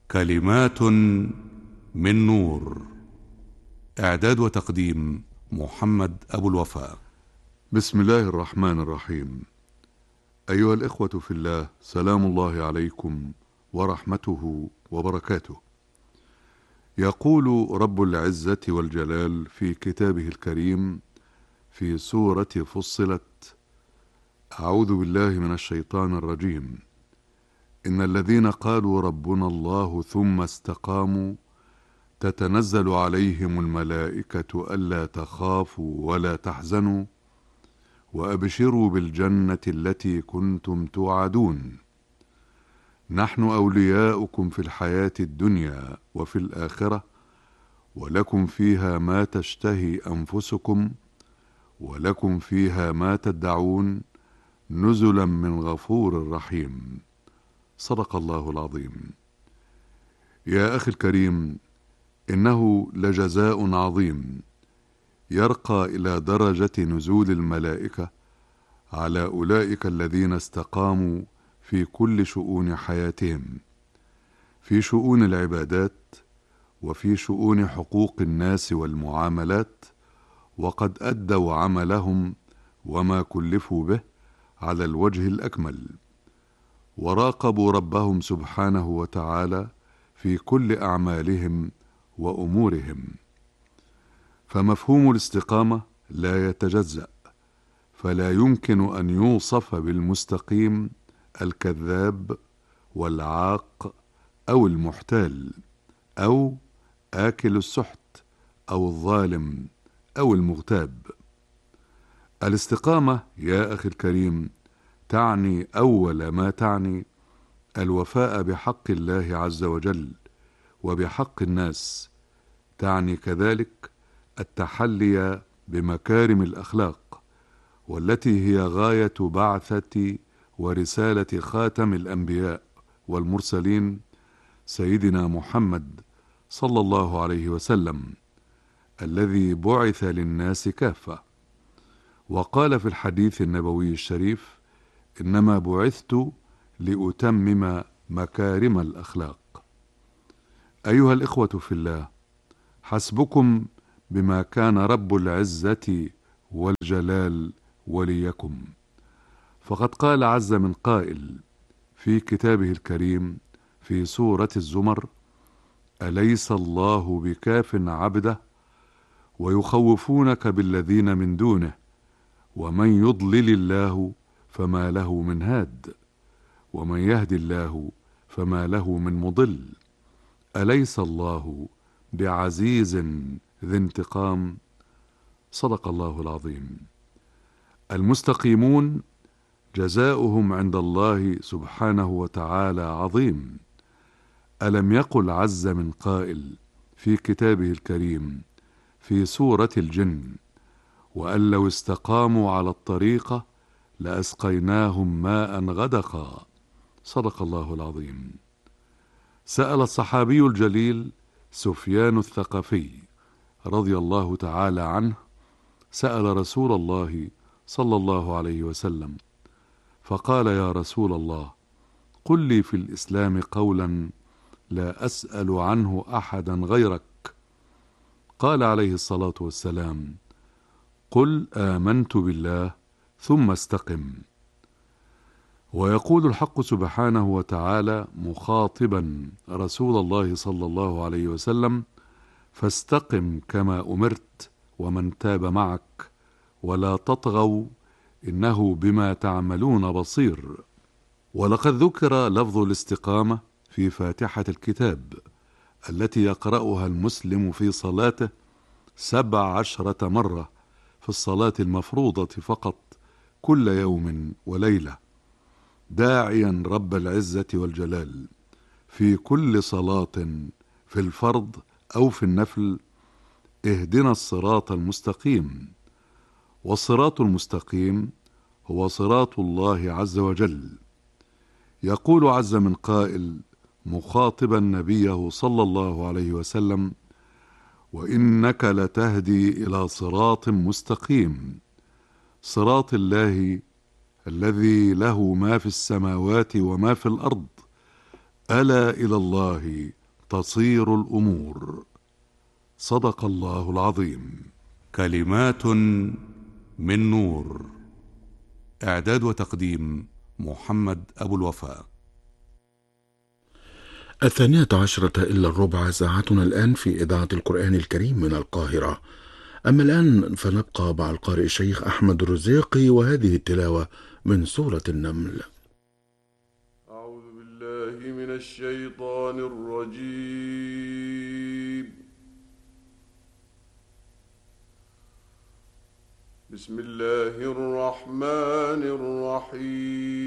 كلمات من نور. إعداد وتقديم محمد أبو الوفاء. بسم الله الرحمن الرحيم. أيها الإخوة في الله، سلام الله عليكم ورحمته وبركاته. يقول رب العزة والجلال في كتابه الكريم في سورة فصلت: أعوذ بالله من الشيطان الرجيم. إن الذين قالوا ربنا الله ثم استقاموا تتنزل عليهم الملائكة ألا تخافوا ولا تحزنوا وأبشروا بالجنة التي كنتم توعدون. نحن أولياؤكم في الحياة الدنيا وفي الآخرة، ولكم فيها ما تشتهي أنفسكم ولكم فيها ما تدعون، نزلا من غفور رحيم. صدق الله العظيم. يا أخي الكريم، إنه لجزاء عظيم يرقى إلى درجة نزول الملائكة على أولئك الذين استقاموا في كل شؤون حياتهم، في شؤون العبادات وفي شؤون حقوق الناس والمعاملات، وقد أدوا عملهم وما كلفوا به على الوجه الأكمل، وراقبوا ربهم سبحانه وتعالى في كل أعمالهم وأمورهم. فمفهوم الاستقامة لا يتجزأ، فلا يمكن أن يوصف بالمستقيم الكذاب والعاق أو المحتال أو آكل السحت أو الظالم أو المغتاب. الاستقامة يا أخي الكريم تعني أول ما تعني الوفاء بحق الله عز وجل وبحق الناس، تعني كذلك التحلي بمكارم الأخلاق، والتي هي غاية بعثة ورسالة خاتم الأنبياء والمرسلين سيدنا محمد صلى الله عليه وسلم، الذي بعث للناس كافة. وقال في الحديث النبوي الشريف: إنما بعثت لأتمم مكارم الأخلاق. أيها الإخوة في الله، حسبكم بما كان رب العزة والجلال وليكم. فقد قال عز من قائل في كتابه الكريم في سورة الزمر: أليس الله بكاف عبده ويخوفونك بالذين من دونه ومن يضلل الله فما له من هاد ومن يهد الله فما له من مضل أليس الله بعزيز ذي انتقام. صدق الله العظيم. المستقيمون جزاؤهم عند الله سبحانه وتعالى عظيم. ألم يقل عز من قائل في كتابه الكريم في سورة الجن: وأن لو استقاموا على الطريقة لأسقيناهم ماء غدقا. صدق الله العظيم. سأل الصحابي الجليل سفيان الثقفي رضي الله تعالى عنه، سأل رسول الله صلى الله عليه وسلم فقال: يا رسول الله، قل لي في الإسلام قولا لا أسأل عنه أحدا غيرك. قال عليه الصلاة والسلام: قل آمنت بالله ثم استقم. ويقول الحق سبحانه وتعالى مخاطبا رسول الله صلى الله عليه وسلم: فاستقم كما أمرت ومن تاب معك ولا تطغوا إنه بما تعملون بصير. ولقد ذكر لفظ الاستقامة في فاتحة الكتاب التي يقرأها المسلم في صلاته 17 مرة في الصلاة المفروضة فقط كل يوم وليلة، داعيا رب العزة والجلال في كل صلاة في الفرض أو في النفل: اهدنا الصراط المستقيم. والصراط المستقيم هو صراط الله عز وجل. يقول عز من قائل مخاطبا نبيه صلى الله عليه وسلم: وإنك لتهدي إلى صراط مستقيم، صراط الله الذي له ما في السماوات وما في الأرض، ألا إلى الله تصير الأمور. صدق الله العظيم. كلمات من نور. إعداد وتقديم محمد أبو الوفاء. 12:10 إلا الربع، ساعتنا الآن في إذاعة القرآن الكريم من القاهرة. أما الآن فنبقى مع القارئ الشيخ أحمد الرزيقي، وهذه التلاوة من سورة النمل. أعوذ بالله من الشيطان الرجيم. بسم الله الرحمن الرحيم.